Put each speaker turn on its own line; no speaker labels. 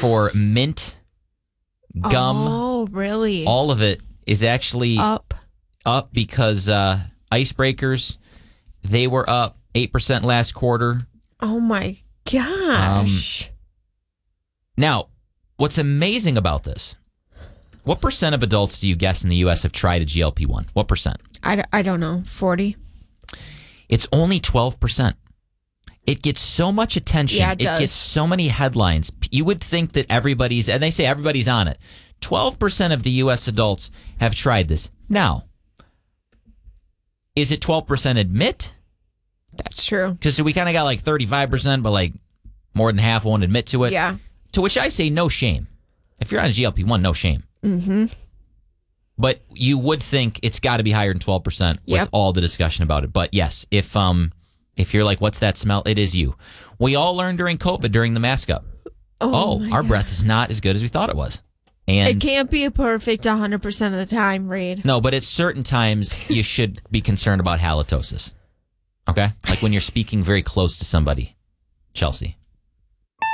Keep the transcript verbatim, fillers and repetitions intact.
for mint, gum.
Oh, really?
All of it is actually
Up.
Up because uh, icebreakers, they were up eight percent last quarter.
Oh, my gosh.
Um, now, what's amazing about this, what percent of adults do you guess in the U S have tried a G L P one? What percent?
I, d- I don't know. forty?
It's only twelve percent. It gets so much attention.
Yeah, it does.
gets so many headlines. You would think that everybody's, and they say everybody's on it. twelve percent of the U S adults have tried this. Now, is it twelve percent admit?
That's true.
Because we kind of got like thirty-five percent, but like more than half won't admit to it.
Yeah.
To which I say no shame. If you're on a G L P one, no shame.
Mm-hmm.
But you would think it's got to be higher than twelve percent with
Yep.
all the discussion about it. But yes, if um if you're like, what's that smell? It is you. We all learned during COVID, during the mask up.
Oh,
Oh, our
God.
breath is not as good as we thought it was. And
It can't be a perfect one hundred percent of the time, Reed.
no, but at certain times you should be concerned about halitosis. Okay? Like when you're speaking very close to somebody. Chelsea.